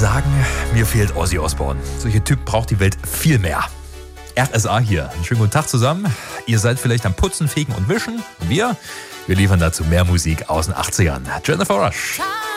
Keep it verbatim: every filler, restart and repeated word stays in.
sagen, mir fehlt Ozzy Osbourne. Solche Typ braucht die Welt viel mehr. R S A hier. Einen schönen guten Tag zusammen. Ihr seid vielleicht am Putzen, Fegen und Wischen. Und wir, wir liefern dazu mehr Musik aus den achtzigern. Jennifer Rush.